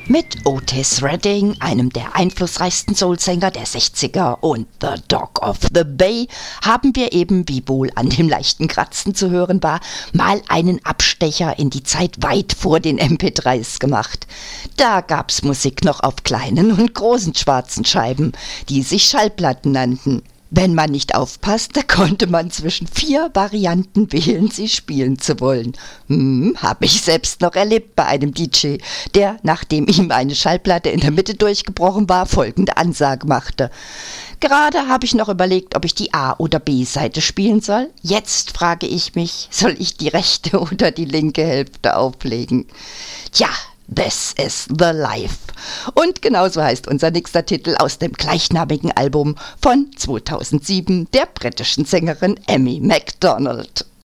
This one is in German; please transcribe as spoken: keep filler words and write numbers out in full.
Mit Otis Redding, einem der einflussreichsten Soulsänger der sechziger, und The Dog of the Bay haben wir eben, wie wohl an dem leichten Kratzen zu hören war, mal einen Abstecher in die Zeit weit vor den M P dreis gemacht. Da gab's Musik noch auf kleinen und großen schwarzen Scheiben, die sich Schallplatten nannten. Wenn man nicht aufpasste, konnte man zwischen vier Varianten wählen, sie spielen zu wollen. Hm, habe ich selbst noch erlebt bei einem D J, der, nachdem ihm eine Schallplatte in der Mitte durchgebrochen war, folgende Ansage machte. Gerade habe ich noch überlegt, ob ich die A- oder B-Seite spielen soll. Jetzt frage ich mich, soll ich die rechte oder die linke Hälfte auflegen? Tja, this is the life. Und genauso heißt unser nächster Titel aus dem gleichnamigen Album von zweitausendsieben der britischen Sängerin Amy Macdonald.